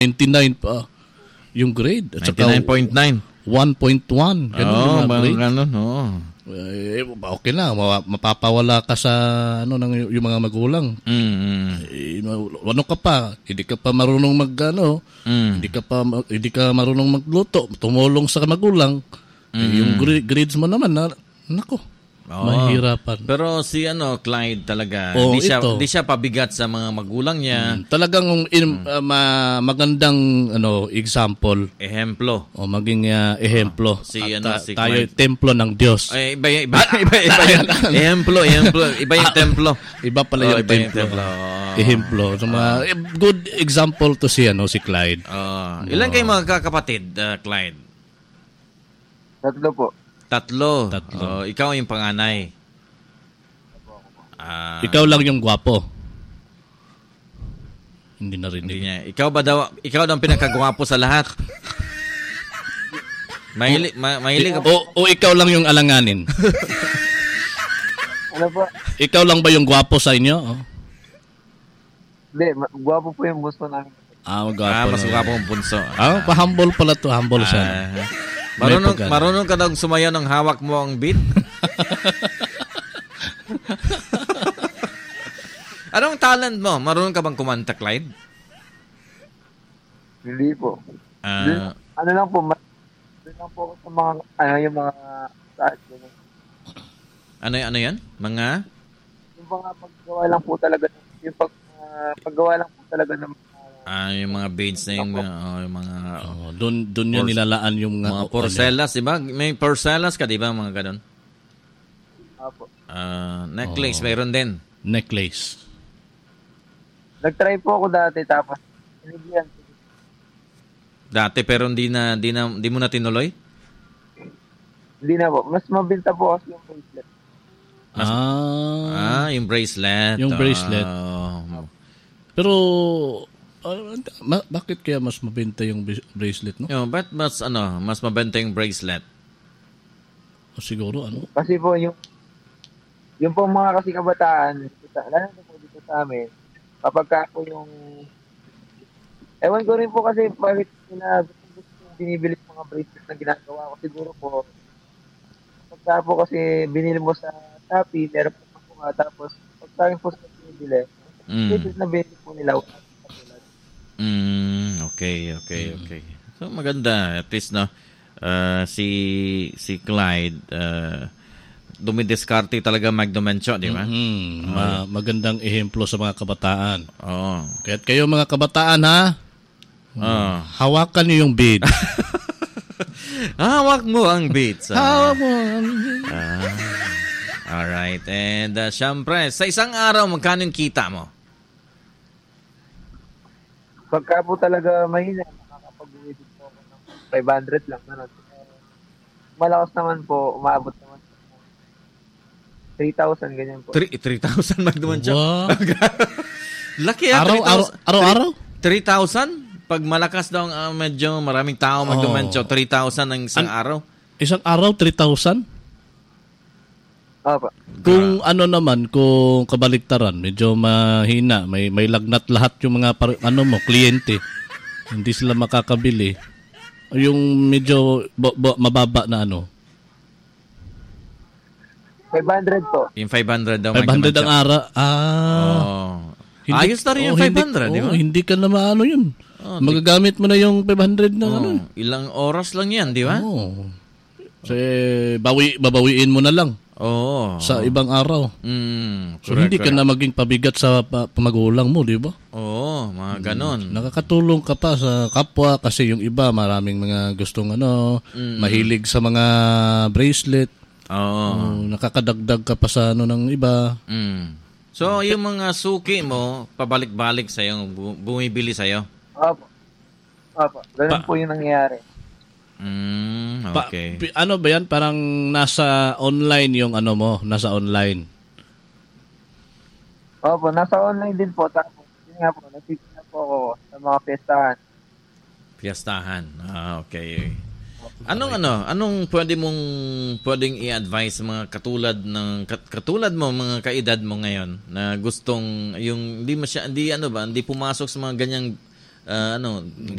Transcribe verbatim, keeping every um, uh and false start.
ninety-nine pa yung grade. At saka ninety-nine point nine. one point one. Ganun Oo, yung mga grade. ganun, oo. Eh, okay na, mapapawala ka sa ano ng yung mga magulang. Mm. Eh, ano ka pa? Hindi ka pa marunong mag ano, Mm. hindi ka pa hindi ka marunong magluto, tumulong sa magulang. Mm. Eh, yung gra- grades mo naman na nako. Oo. Mahirapan. Pero si ano Clyde talaga, Oo, di siya ito. di siya pabigat sa mga magulang niya. Mm, talagang in, uh, ma- magandang ano example Ehemplo. o maging uh, ehemplo. Si At, ano, uh, si tayo Clyde. templo ng Diyos. Ay, iba iba iba iba yung ehemplo, ehemplo, iba yung templo. Iba pala Oh, yung iba yung templo. templo. Oo. Ehemplo. So, mga, eh, good example to si ano si Clyde. Oh, ilan kayong mga kakapatid, uh, Clyde? Tatlo po. Tatlo. Oh, Tatlo. ikaw yung panganay. Ah, Ikaw lang yung gwapo. Hindi hindi narinig. niya. Ikaw ba daw, ikaw daw ang pinakagwapo sa lahat? Mahili, ma, mahilig ka. O, o ikaw lang yung alanganin. Ano po? Ikaw lang ba yung gwapo sa inyo? Oh. Hindi, ma- gwapo po yung gusto namin. Ah, Ah, gwapo. mas gwapo ang bunso. Ah, pa-humble pala to. Humble siya. Ah, marunong, pagka- marunong ka daw sumayaw ng hawak mo ang beat? Anong talent mo? Marunong ka bang kumanta, Clyde? Hindi po. Ah, Ano lang po, ma- doon lang po ako sa mga, ano yung mga, sa ganun. ano, ano yan? Mga? Yung mga paggawa lang po talaga, yung pag, uh, paggawa lang po talaga ng mga, Ah, yung mga beads na yung, oh, yung mga, Oh, doon doon yun Pors- nilalaan yung mga ano, porcelas, di ba? May porcelas ka, di ba? Mga ganun. apo. Ah, necklace, Oh. mayroon din. necklace. Nag-try po ako dati, tapos, hinigyan. Dati pero hindi na, hindi na, hindi mo na tinuloy? Hindi na po. Mas mabinta po kasi yung bracelet. Ah. Ah, yung bracelet. Yung bracelet. Oh. Pero ah, ma- bakit kaya mas mabenta yung bra- bracelet, no? Yo, ba't mas ano, mas mabenta yung bracelet? O siguro ano? Kasi po, yung, yung po mga kasi kabataan, lalo na po dito sa amin, kapag ka po yung, ewan ko rin po kasi bakit sila gusto yung binibili ng mga bracelet na ginagawa ko. Siguro po, pagka po kasi binili mo sa Shopee, meron po makuha, tapos pagka po sa binibili, Mm. bracelet na binili po nila. Mm, okay, okay, okay. So maganda at least no. Uh, si si Clyde uh, dumidiskarte talaga magdumencho, di ba? Mhm. Ma- magandang ehemplo sa mga kabataan. Oo. Kaya't kayo mga kabataan ha, Oh. hawakan niyo yung bead. Hawak mo ang beats. Ah. Hawak mo ang bead. Ah. All right. And uh, syempre, sa isang araw magkano yung kita mo? Pagka po talaga mahina, nakakapag-uwi din po ako ng five hundred lang. Ano. Malakas naman po, umaabot naman po ng three thousand, ganyan po. three thousand magdumencho. Wow. Laki ah, Araw, three araw, thousand. araw-araw? three thousand? Pag malakas daw ang uh, medyo maraming tao magdumencho, three thousand ang isang An- araw. Isang araw, three thousand? Opo. Kung ano naman, kung kabaliktaran, medyo mahina, may may lagnat lahat yung mga par- ano mo, kliyente. Hindi sila makakabili. Yung medyo bo- bo- mababa na ano. five hundred po. Yung five hundred daw five hundred ang magdumencho. ara. Ah. Oh. Ayos na rin yung oh, five hundred, hindi, di ba? oh, hindi ka na maano yun. Oh, Magagamit mo na yung five hundred na ano. Oh, ilang oras lang yan, di ba? Oh. Kasi bawi, babawiin mo na lang Oo. sa ibang araw. Mm, So, correct, hindi ka correct. na maging pabigat sa pa- pamagulang mo, di ba? Oo, mga ganon. Nakakatulong ka pa sa kapwa kasi yung iba maraming mga gustong ano, mahilig sa mga bracelet. Oo. Oh, nakakadagdag ka pa sa ano ng iba. Mm. So, yung mga suki mo, pabalik-balik sa'yo, bu- bumibili sa'yo? Opo. Opo. Ganun Pa- po yung nangyayari. Mm, Pa- okay. pi- ano ba yan? Parang nasa online yung ano mo, nasa online. Opo, nasa online din po. Tapos, yun nga po, nagtitignan po ako sa mga pestahan. Piyastahan. Ah, okay. Anong ano, anong pwede mong pwedeng i-advise sa mga katulad ng kat- katulad mo mga kaedad mo ngayon na gustong yung hindi masya hindi ano ba, hindi pumasok sa mga ganyang ah, ano,